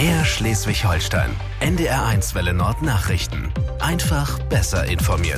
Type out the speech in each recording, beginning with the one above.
MDR Schleswig-Holstein. NDR1 Welle Nord Nachrichten. Einfach besser informiert.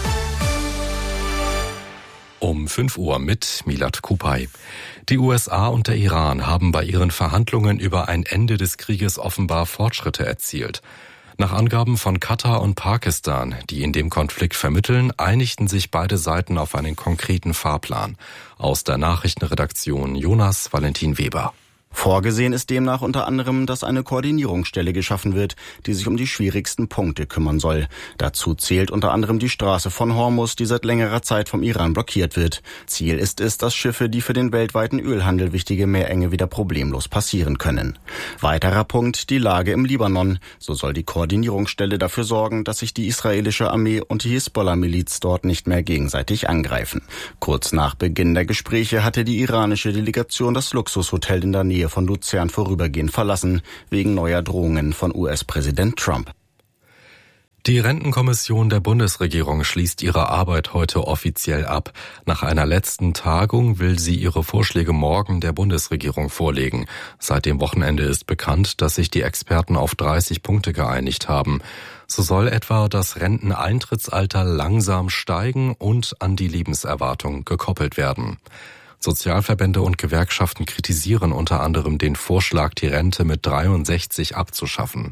Um 5 Uhr mit Milad Kupay. Die USA und der Iran haben bei ihren Verhandlungen über ein Ende des Krieges offenbar Fortschritte erzielt. Nach Angaben von Katar und Pakistan, die in dem Konflikt vermitteln, einigten sich beide Seiten auf einen konkreten Fahrplan. Aus der Nachrichtenredaktion Jonas Valentin Weber. Vorgesehen ist demnach unter anderem, dass eine Koordinierungsstelle geschaffen wird, die sich um die schwierigsten Punkte kümmern soll. Dazu zählt unter anderem die Straße von Hormuz, die seit längerer Zeit vom Iran blockiert wird. Ziel ist es, dass Schiffe, die für den weltweiten Ölhandel wichtige Meerenge wieder problemlos passieren können. Weiterer Punkt, die Lage im Libanon. So soll die Koordinierungsstelle dafür sorgen, dass sich die israelische Armee und die Hisbollah-Miliz dort nicht mehr gegenseitig angreifen. Kurz nach Beginn der Gespräche hatte die iranische Delegation das Luxushotel in der Nähe von Luzern vorübergehend verlassen, wegen neuer Drohungen von US-Präsident Trump. Die Rentenkommission der Bundesregierung schließt ihre Arbeit heute offiziell ab. Nach einer letzten Tagung will sie ihre Vorschläge morgen der Bundesregierung vorlegen. Seit dem Wochenende ist bekannt, dass sich die Experten auf 30 Punkte geeinigt haben. So soll etwa das Renteneintrittsalter langsam steigen und an die Lebenserwartung gekoppelt werden. Sozialverbände und Gewerkschaften kritisieren unter anderem den Vorschlag, die Rente mit 63 abzuschaffen.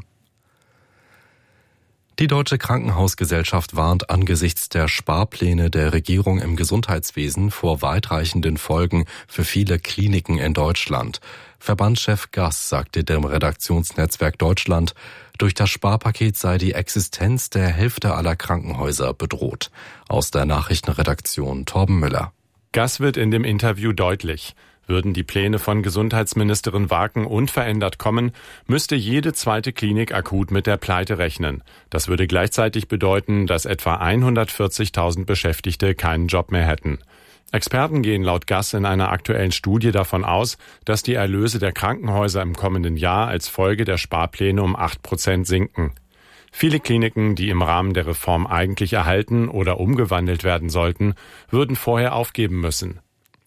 Die Deutsche Krankenhausgesellschaft warnt angesichts der Sparpläne der Regierung im Gesundheitswesen vor weitreichenden Folgen für viele Kliniken in Deutschland. Verbandschef Gass sagte dem Redaktionsnetzwerk Deutschland, durch das Sparpaket sei die Existenz der Hälfte aller Krankenhäuser bedroht. Aus der Nachrichtenredaktion Torben Müller. Gass wird in dem Interview deutlich. Würden die Pläne von Gesundheitsministerin Waken unverändert kommen, müsste jede zweite Klinik akut mit der Pleite rechnen. Das würde gleichzeitig bedeuten, dass etwa 140.000 Beschäftigte keinen Job mehr hätten. Experten gehen laut Gass in einer aktuellen Studie davon aus, dass die Erlöse der Krankenhäuser im kommenden Jahr als Folge der Sparpläne um 8% sinken. Viele Kliniken, die im Rahmen der Reform eigentlich erhalten oder umgewandelt werden sollten, würden vorher aufgeben müssen.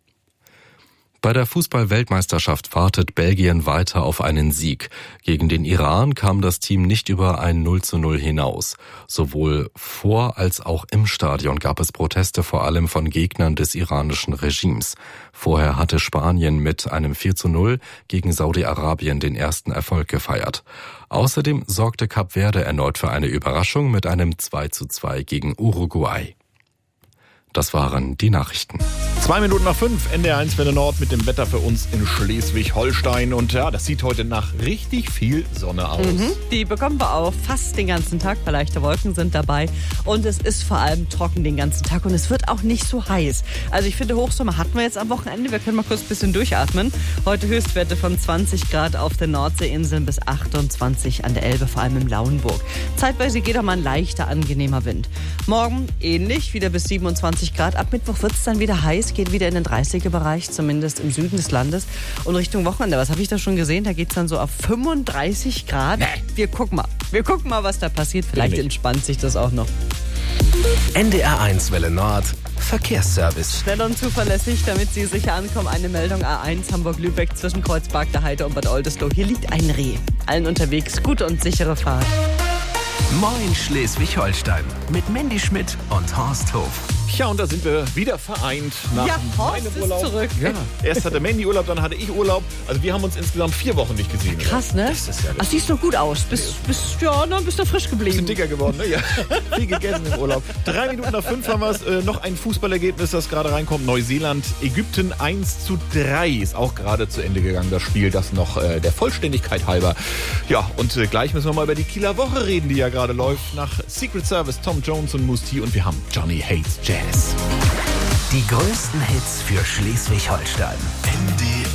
Bei der Fußball-Weltmeisterschaft wartet Belgien weiter auf einen Sieg. Gegen den Iran kam das Team nicht über ein 0:0 hinaus. Sowohl vor als auch im Stadion gab es Proteste, vor allem von Gegnern des iranischen Regimes. Vorher hatte Spanien mit einem 4:0 gegen Saudi-Arabien den ersten Erfolg gefeiert. Außerdem sorgte Kap Verde erneut für eine Überraschung mit einem 2:2 gegen Uruguay. Das waren die Nachrichten. 5:02, NDR1 Welle Nord mit dem Wetter für uns in Schleswig-Holstein. Und ja, das sieht heute nach richtig viel Sonne aus. Die bekommen wir auch fast den ganzen Tag. Leichte Wolken sind dabei. Und es ist vor allem trocken den ganzen Tag. Und es wird auch nicht so heiß. Also ich finde, Hochsommer hatten wir jetzt am Wochenende. Wir können mal kurz ein bisschen durchatmen. Heute Höchstwerte von 20 Grad auf den Nordseeinseln bis 28 an der Elbe, vor allem im Lauenburg. Zeitweise geht auch mal ein leichter, angenehmer Wind. Morgen ähnlich, wieder bis 27 Grad. Ab Mittwoch wird es dann wieder heiß, geht wieder in den 30er-Bereich, zumindest im Süden des Landes. Und Richtung Wochenende, was habe ich da schon gesehen? Da geht es dann so auf 35 Grad. Nee. Wir gucken mal, was da passiert. Vielleicht entspannt sich das auch noch. NDR1 Welle Nord Verkehrsservice. Schnell und zuverlässig, damit Sie sicher ankommen. Eine Meldung A1 Hamburg-Lübeck zwischen Kreuzberg, der Heide und Bad Oldesloe. Hier liegt ein Reh. Allen unterwegs gute und sichere Fahrt. Moin Schleswig-Holstein mit Mandy Schmidt und Horst Hof. Ja, und da sind wir wieder vereint nach Horst meinem ist Urlaub. Zurück. Ja, erst hatte Mandy Urlaub, dann hatte ich Urlaub. Also wir haben uns insgesamt 4 Wochen nicht gesehen. Krass, ne? Das ist ja Ach, siehst doch gut aus. Bist du frisch geblieben. bisschen dicker geworden, ne? Ja. Viel gegessen im Urlaub. 3:05 haben wir es. Noch ein Fußballergebnis, das gerade reinkommt. Neuseeland, Ägypten 1:3 ist auch gerade zu Ende gegangen, das Spiel. Das noch der Vollständigkeit halber. Ja, und gleich müssen wir mal über die Kieler Woche reden, die ja gerade läuft. Nach Secret Service, Tom Jones und Mousse T. Und wir haben Johnny Hates Jazz. Die größten Hits für Schleswig-Holstein. NDR